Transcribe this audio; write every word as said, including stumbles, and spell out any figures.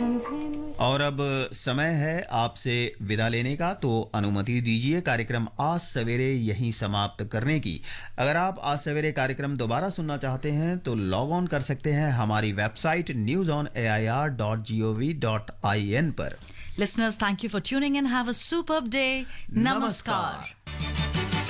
और अब समय है आपसे विदा लेने का, तो अनुमति दीजिए कार्यक्रम आज सवेरे यहीं समाप्त करने की। अगर आप आज सवेरे कार्यक्रम दोबारा सुनना चाहते हैं तो लॉग ऑन कर सकते हैं हमारी website news on A I R dot G O V dot I N पर। Listeners, thank you for tuning in. Have a superb day. Namaskar.